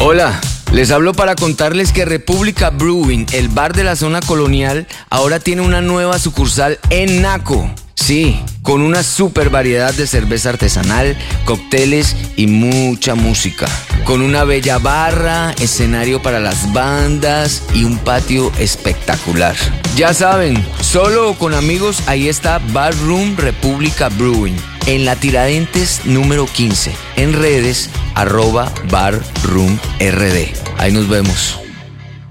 Hola, les hablo para contarles que República Brewing, el bar de la zona colonial, ahora tiene una nueva sucursal en Naco. Sí, con una super variedad de cerveza artesanal, cócteles y mucha música. Con una bella barra, escenario para las bandas y un patio espectacular. Ya saben, solo o con amigos, ahí está Bar Room República Brewing. En la Tiradentes número 15. En redes, @barroomrd. Ahí nos vemos.